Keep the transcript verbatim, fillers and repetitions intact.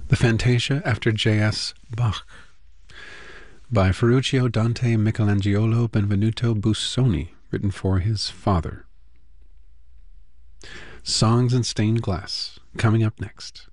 The Fantasia after J S Bach by Ferruccio Dante Michelangelo Benvenuto Busoni, written for his father. Songs in Stained Glass, coming up next.